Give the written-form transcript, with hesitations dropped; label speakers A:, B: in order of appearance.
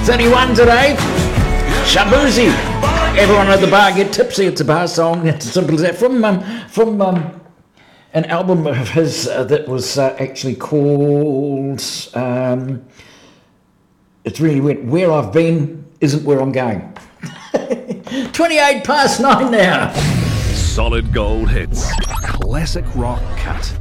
A: It's only one today. Shabuzi. Everyone at the bar get tipsy. It's a bar song. It's as simple as that. From an album of his that was actually called. It really went. Where I've been isn't where I'm going. 9 now.
B: Solid gold hits. Classic rock cut.